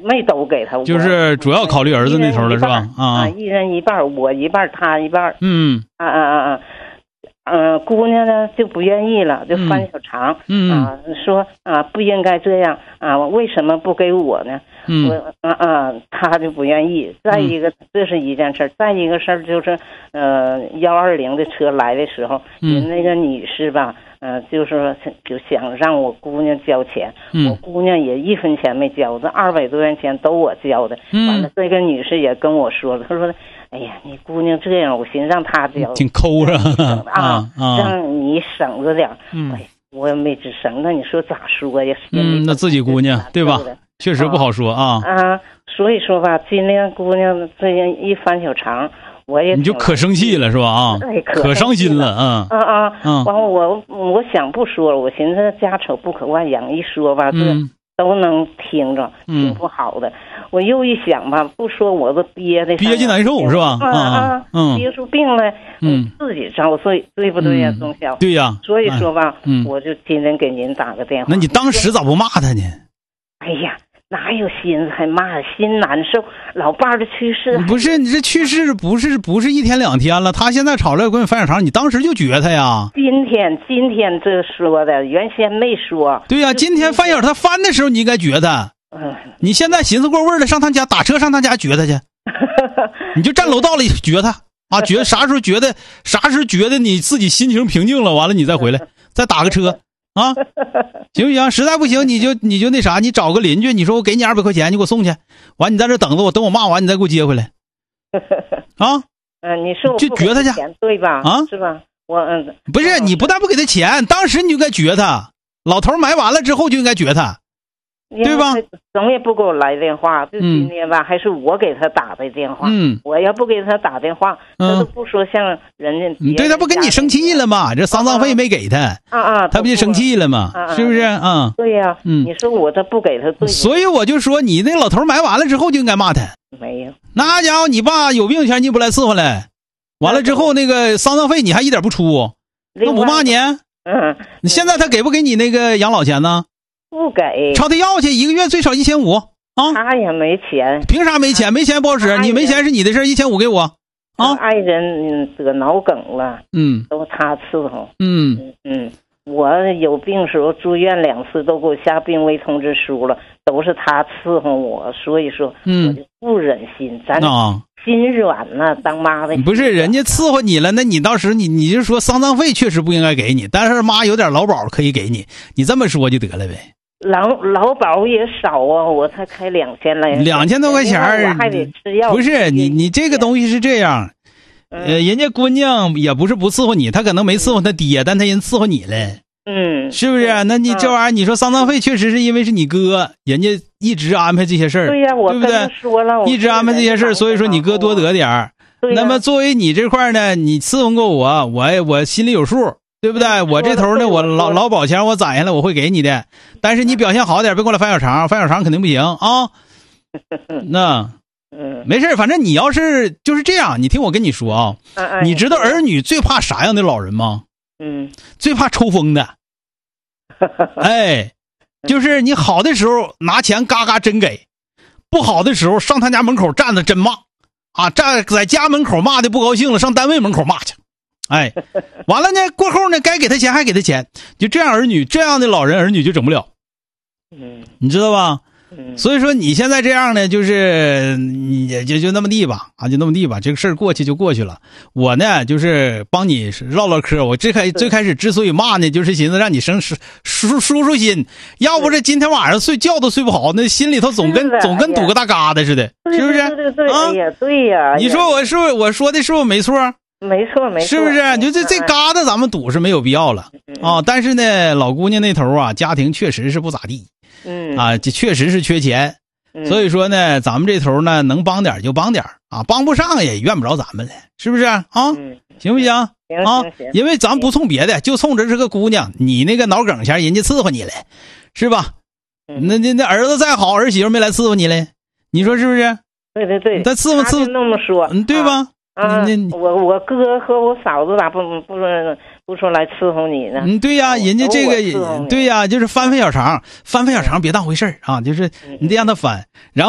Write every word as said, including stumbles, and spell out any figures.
没都给他， 就是主要考虑儿子那头了是吧？ 啊，一人一半，我一半，他一半。 嗯， 啊啊啊啊，嗯、呃，姑娘呢就不愿意了，就翻小肠， 嗯啊，说啊不应该这样啊，为什么不给我呢？ 嗯， 我啊啊，他就不愿意。再一个，这是一件事儿，再一个事儿就是，呃，幺二零的车来的时候，人、嗯、那个女士吧。嗯、呃，就是说，就想让我姑娘交钱， 嗯、 我姑娘也一分钱没交，这二百多元钱都我交的。 嗯， 完了，这个女士也跟我说了，她说：“哎呀，你姑娘这样，我寻思让她交， 挺抠着啊，啊让你省着点。 嗯， 哎，我也没吱声，那你说咋说呀？ 嗯，那自己姑娘对吧？确实不好说啊。 啊，所以说吧，今天姑娘这样一翻小肠。”我也你就可生气了是吧？啊，可, 可伤心了啊！ 啊啊！嗯，完了我我想不说了，我寻思家丑不可外扬，一说吧，这、嗯、都能听着，挺不好的。嗯、我又一想吧，不说我都憋的憋屈难受是吧？ 啊啊！嗯，憋出病来，嗯，自己遭罪，对不对呀，钟晓？ 对呀。 所以说吧， 嗯， 我就今天给您打个电话。 那你当时咋不骂他呢？ 哎呀！哪有心思还骂，心难受。老伴儿的去世， 不是你这去世不是不是一天两天了，他现在吵来跟你翻小肠，你当时就撅他呀？ 今天今天这说的，原先没说。 对呀、啊，今天翻小他翻的时候你应该撅他。嗯，你现在寻思过味儿了，上他家打车上他家撅他去，你就站楼道里撅他啊，撅啥时候觉得啥时候觉得你自己心情平静了，完了你再回来，再打个车。啊，行不行？实在不行，你就你就那啥，你找个邻居，你说我给你二百块钱，你给我送去，完你在这等着我，等我骂完你再给我接回来。啊， 嗯、呃，你说我就撅他去， 对吧？ 啊， 是吧？我嗯， 不是，你不但不给他钱，当时你就该撅他，老头埋完了之后就应该撅他，对吧？ 总也不给我来电话，就今天吧，嗯、还是我给他打的电话。嗯，我要不给他打电话，他都不说像人家。 你、嗯、对他不跟你生气了吗？这丧葬费没给他， 啊啊， 他不就生气了吗？ 啊、 是不是啊？ 对呀、啊，嗯，你说我这不给他对， 所以我就说你那老头埋完了之后就应该骂他。 没有， 那家伙你爸有病前你不来伺候来，完了之后那个丧葬费你还一点不出，那不骂你？ 嗯， 你现在他给不给你那个养老钱呢？ 不给， 朝他要去，一个月最少一千五啊！ 他也没钱， 凭啥没钱？没钱不好使，你没钱是你的事，一千五给我啊！ 爱人得脑梗了， 嗯， 都他伺候， 嗯嗯，我有病时候住院两次，都给我下病危通知书了，都是他伺候我，所以说， 嗯， 我就不忍心，咱啊。 心软了，当妈的不是人家伺候你了，那你到时你你就说丧葬费确实不应该给你，但是妈有点劳保可以给你，你这么说就得了呗。 劳劳保也少啊，我才开两千来， 两千多块钱我还得吃药。 不是你你这个东西是这样， 嗯、 呃，人家姑娘也不是不伺候你，他可能没伺候他爹，但他人伺候你了。 嗯， 是不是？那你这玩意儿，你说丧葬费确实是因为是你哥，人家一直安排这些事儿， 对呀、啊，我对不对？ 说了， 一直安排这些事儿，所以说你哥多得点儿。那么作为你这块呢，你伺候过我，我我心里有数，对不对？我这头呢，我劳劳保钱我攒下来，我会给你的。但是你表现好点，别过来翻小肠，翻小肠肯定不行啊。那嗯， 没事，反正你要是就是这样，你听我跟你说啊， 嗯、 你知道儿女最怕啥样的老人吗？ 嗯， 最怕抽风的。哎，就是你好的时候拿钱嘎嘎真给，不好的时候上他家门口站着真骂啊，站在家门口骂的不高兴了，上单位门口骂去。哎，完了呢，过后呢，该给他钱还给他钱，就这样儿女这样的老人儿女就整不了。 嗯， 你知道吧？ 嗯， 所以说你现在这样呢，就是也就就那么地吧，啊，就那么地吧，这个事儿过去就过去了。我呢，就是帮你唠唠嗑。我最开最开始之所以骂呢，就是寻思让你生舒舒舒舒心，要不是今天晚上睡觉都睡不好，那心里头总跟总跟堵个大疙瘩似的，是不是？ 对对对， 啊， 哎呀，对呀。 你说我是不是我说的是不是没错？ 没错没错， 是不是？就这这疙瘩咱们堵是没有必要了啊。但是呢，老姑娘那头啊，家庭确实是不咋地。 嗯啊，这确实是缺钱， 嗯、 所以说呢，咱们这头呢能帮点就帮点啊，帮不上也怨不着咱们了，是不是啊？ 嗯、 行不行？ 行啊行行， 因为咱不冲别的，就冲着这个姑娘，你那个脑梗前人家伺候你了，是吧？ 嗯、 那那那儿子再好，儿媳妇没来伺候你嘞，你说是不是？ 对对对， 他伺候伺候那么说， 嗯，对吧？ 啊， 你你我我哥和我嫂子咋不不说不说来伺候你呢？ 嗯，对呀，人家这个对呀，就是翻翻小肠，翻翻小肠别当回事儿啊，就是你得让他翻，然后。